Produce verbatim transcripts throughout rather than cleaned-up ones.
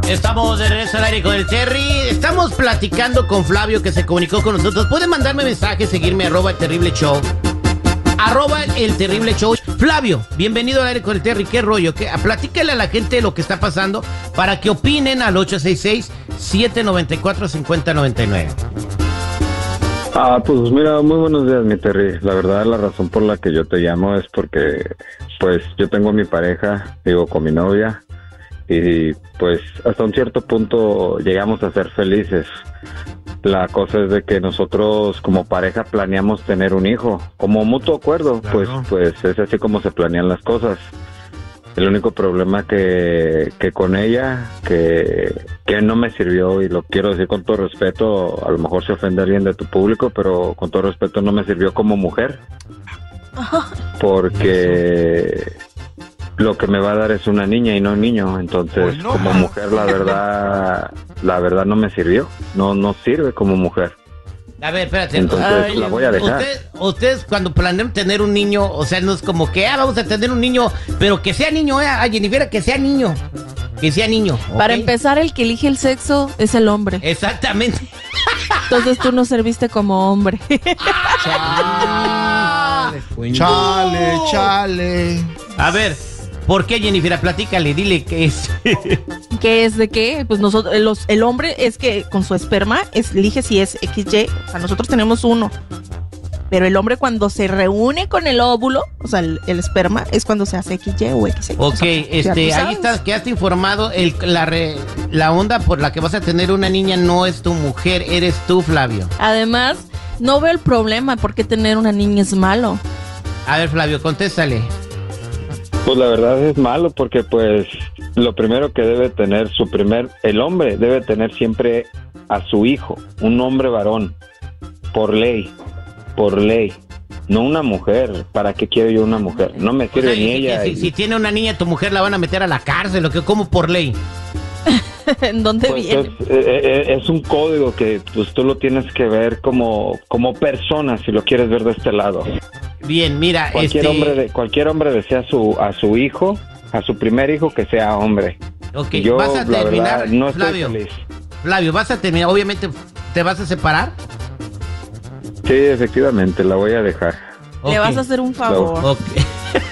Estamos de regreso al aire con el Terry. Estamos platicando con Flavio, que se comunicó con nosotros. Pueden mandarme mensaje, seguirme, arroba el terrible show. Arroba el terrible show. Flavio, bienvenido al aire con el Terry. ¿Qué rollo? ¿Qué? Platícale a la gente lo que está pasando para que opinen al ocho seis seis, siete nueve cuatro, cinco cero nueve nueve. Ah, pues mira, muy buenos días, mi Terry. La verdad, la razón por la que yo te llamo es porque, pues, yo tengo mi pareja, vivo con mi novia, y pues hasta un cierto punto llegamos a ser felices. La cosa es de que nosotros como pareja planeamos tener un hijo, como mutuo acuerdo, claro. pues, pues es así como se planean las cosas. El único problema que, que con ella, que, que no me sirvió, y lo quiero decir con todo respeto, a lo mejor se ofende a alguien de tu público, pero con todo respeto no me sirvió como mujer, porque lo que me va a dar es una niña y no un niño. Entonces, no. como mujer, la verdad, la verdad no me sirvió, no, no sirve como mujer. A ver, espérate. Entonces Ay, la voy a dejar. Usted, ustedes cuando planean tener un niño, o sea, no es como que, ah, vamos a tener un niño, pero que sea niño, eh, a Jennifer, que sea niño. Que sea niño. ¿Okay? Para empezar, el que elige el sexo es el hombre. Exactamente. Entonces tú no serviste como hombre. Chale, chale, chale. A ver, ¿por qué, Jennifer? Platícale, dile qué es. ¿Qué es de qué? Pues nosotros, los, el hombre es que con su esperma es, elige si es equis ye. O sea, nosotros tenemos uno. Pero el hombre cuando se reúne con el óvulo, o sea, el, el esperma, es cuando se hace equis ye o equis equis. Ok, o sea, este, ahí estás, quedaste informado. El, la, re, la onda por la que vas a tener una niña no es tu mujer, eres tú, Flavio. Además, no veo el problema porque tener una niña es malo. A ver, Flavio, contéstale. Pues la verdad es malo porque pues lo primero que debe tener su primer, el hombre debe tener siempre a su hijo, un hombre varón, por ley, por ley, no una mujer. ¿Para qué quiero yo una mujer? No me sirve, o sea, ni si, ella. Si, y... si tiene una niña, tu mujer la van a meter a la cárcel, ¿o qué? ¿Cómo por ley? ¿En dónde pues viene? Es, es, es un código que pues tú lo tienes que ver como, como persona, si lo quieres ver de este lado. Bien, mira, cualquier este... hombre de, cualquier hombre desea su, a su hijo, a su primer hijo, que sea hombre. Ok, yo, vas a la terminar, verdad, no Flavio, estoy feliz. Flavio, vas a terminar, obviamente, ¿te vas a separar? Sí, efectivamente, la voy a dejar. Okay. Le vas a hacer un favor. No. Okay.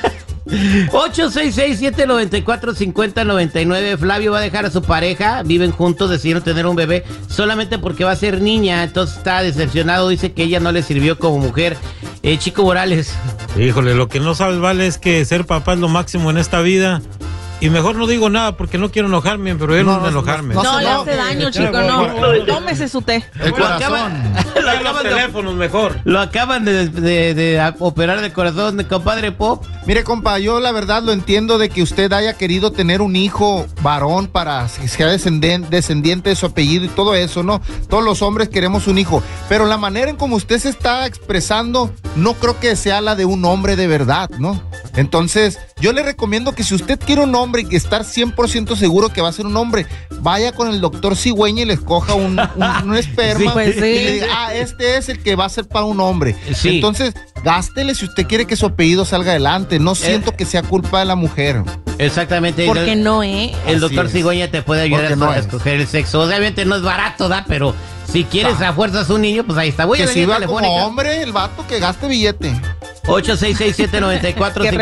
ocho seis seis, siete nueve cuatro, cinco cero nueve nueve. Flavio va a dejar a su pareja, viven juntos, decidieron tener un bebé solamente porque va a ser niña, entonces está decepcionado, dice que ella no le sirvió como mujer. eh, Chico Morales. Híjole, lo que no sabes, vale, es que ser papá es lo máximo en esta vida. Y mejor no digo nada porque no quiero enojarme, pero él no, no enojarme. No, no, no le hace daño, chico, no. Tómese su té. El corazón. Lo acaban, los teléfonos mejor. Lo acaban de, de, de operar de corazón, compadre Pop. Mire, compa, yo la verdad lo entiendo de que usted haya querido tener un hijo varón para que sea descendiente, descendiente de su apellido y todo eso, ¿no? Todos los hombres queremos un hijo. Pero la manera en como usted se está expresando, no creo que sea la de un hombre de verdad, ¿no? Entonces, yo le recomiendo que si usted quiere un hombre y que estar cien por ciento seguro que va a ser un hombre, vaya con el doctor Cigüeña y le escoja un, un, un esperma, sí, pues sí. y le diga, ah, este es el que va a ser para un hombre. Sí. Entonces, gástele si usted quiere que su apellido salga adelante. No siento eh. que sea culpa de la mujer. Exactamente. Porque no, ¿eh? El doctor Cigüeña te puede ayudar no a escoger el sexo. Obviamente no es barato, ¿da? Pero si quieres ah. a fuerzas un niño, pues ahí está. Voy que a si va como hombre, el vato que gaste billete. ocho seis seis, siete nueve cuatro,